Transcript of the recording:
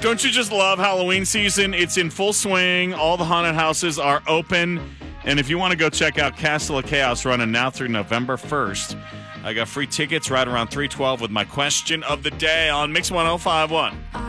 Don't you just love Halloween season? It's in full swing. All the haunted houses are open. And if you want to go check out Castle of Chaos running now through November 1st, I got free tickets right around 3:12 with my question of the day on Mix 1051.